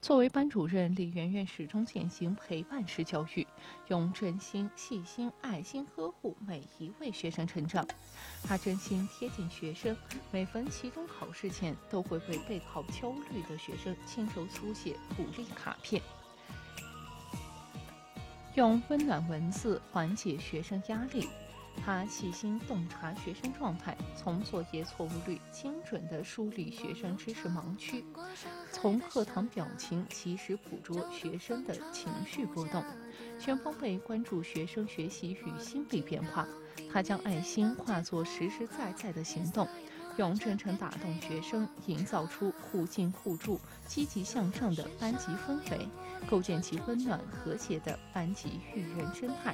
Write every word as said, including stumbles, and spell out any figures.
作为班主任，李媛媛始终践行陪伴式教育，用真心、细心、爱心呵护每一位学生成长。她真心贴近学生，每逢期中考试前，都会为备考焦虑的学生亲手书写鼓励卡片，用温暖文字缓解学生压力。他细心洞察学生状态，从作业错误率精准地梳理学生知识盲区，从课堂表情及时捕捉学生的情绪波动，全方位关注学生学习与心理变化。他将爱心化作实实在在的行动，用真诚打动学生，营造出互敬互助、积极向上的班级氛围，构建起温暖和谐的班级育人生态。